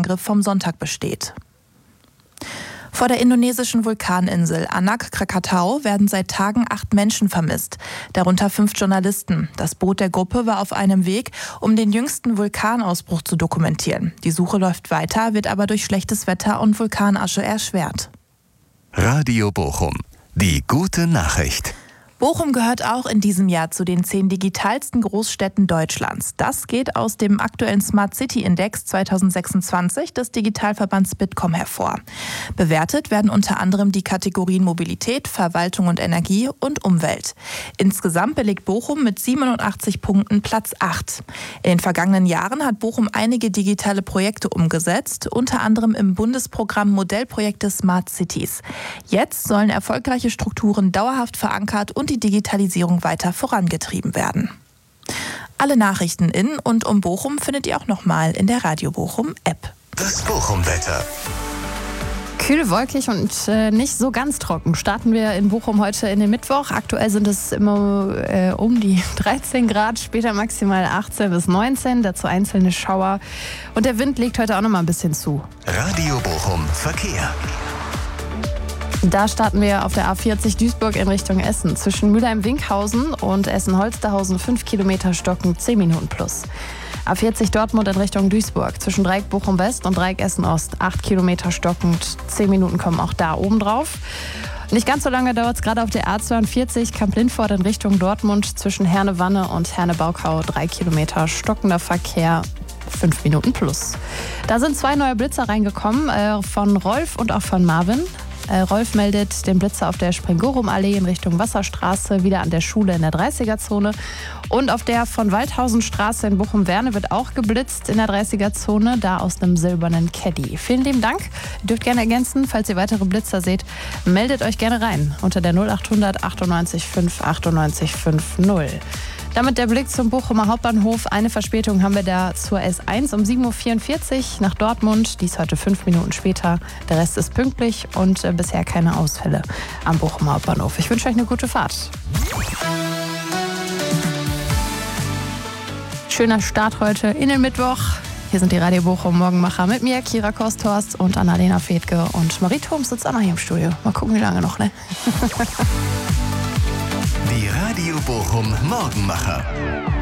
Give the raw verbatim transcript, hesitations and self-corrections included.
Terrorangriff vom Sonntag besteht. Vor der indonesischen Vulkaninsel Anak Krakatau werden seit Tagen acht Menschen vermisst, darunter fünf Journalisten. Das Boot der Gruppe war auf einem Weg, um den jüngsten Vulkanausbruch zu dokumentieren. Die Suche läuft weiter, wird aber durch schlechtes Wetter und Vulkanasche erschwert. Radio Bochum, die gute Nachricht. Bochum gehört auch in diesem Jahr zu den zehn digitalsten Großstädten Deutschlands. Das geht aus dem aktuellen Smart City Index zweitausendsechsundzwanzig des Digitalverbands Bitkom hervor. Bewertet werden unter anderem die Kategorien Mobilität, Verwaltung und Energie und Umwelt. Insgesamt belegt Bochum mit siebenundachtzig Punkten Platz acht. In den vergangenen Jahren hat Bochum einige digitale Projekte umgesetzt, unter anderem im Bundesprogramm Modellprojekte Smart Cities. Jetzt sollen erfolgreiche Strukturen dauerhaft verankert und die Digitalisierung weiter vorangetrieben werden. Alle Nachrichten in und um Bochum findet ihr auch nochmal in der Radio Bochum App. Das Bochum-Wetter. Kühl, wolkig und äh, nicht so ganz trocken. Starten wir in Bochum heute in den Mittwoch. Aktuell sind es immer äh, um die dreizehn Grad, später maximal achtzehn bis neunzehn, dazu einzelne Schauer. Und der Wind legt heute auch noch mal ein bisschen zu. Radio Bochum Verkehr. Da starten wir auf der A vierzig Duisburg in Richtung Essen. Zwischen Mülheim-Winkhausen und Essen-Holsterhausen fünf Kilometer stocken, zehn Minuten plus. A vierzig Dortmund in Richtung Duisburg. Zwischen Dreieck Bochum West und Dreieck Essen Ost. acht Kilometer stockend, zehn Minuten kommen auch da oben drauf. Nicht ganz so lange dauert es gerade auf der A zweiundvierzig Kamp-Lindfort in Richtung Dortmund. Zwischen Herne-Wanne und Herne-Baukau drei Kilometer stockender Verkehr. Fünf Minuten plus. Da sind zwei neue Blitzer reingekommen, äh, von Rolf und auch von Marvin. Äh, Rolf meldet den Blitzer auf der Springorum-Allee in Richtung Wasserstraße, wieder an der Schule in der dreißiger-Zone. Und auf der von Waldhausenstraße in Bochum-Werne wird auch geblitzt in der dreißiger-Zone, da aus einem silbernen Caddy. Vielen lieben Dank. Ihr dürft gerne ergänzen, falls ihr weitere Blitzer seht, meldet euch gerne rein unter der null achthundert achtundneunzig fünf achtundneunzig fünf null. Damit der Blick zum Bochumer Hauptbahnhof. Eine Verspätung haben wir da zur S eins um sieben Uhr vierundvierzig nach Dortmund. Dies heute fünf Minuten später. Der Rest ist pünktlich und äh, bisher keine Ausfälle am Bochumer Hauptbahnhof. Ich wünsche euch eine gute Fahrt. Schöner Start heute in den Mittwoch. Hier sind die Radio Bochum Morgenmacher mit mir, Kira Kosthorst und Annalena Fedke. Und Marie Thoms sitzt auch noch hier im Studio. Mal gucken, wie lange noch, ne? Die Radio Bochum Morgenmacher.